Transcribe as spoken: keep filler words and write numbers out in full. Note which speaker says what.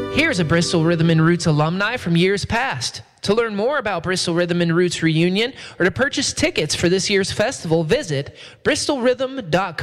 Speaker 1: Here's a Bristol Rhythm and Roots alumni from years past. To learn more about Bristol Rhythm and Roots reunion or to purchase tickets for this year's festival, visit bristol rhythm dot com.